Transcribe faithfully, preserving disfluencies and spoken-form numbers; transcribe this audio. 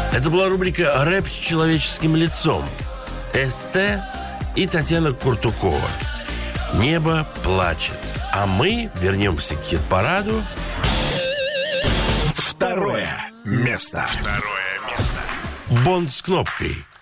Это была рубрика «Рэп с человеческим лицом». СТ и Татьяна Куртукова. «Небо плачет». А мы вернемся к хит-параду. Второе место. Второе место. «Бонд с кнопкой».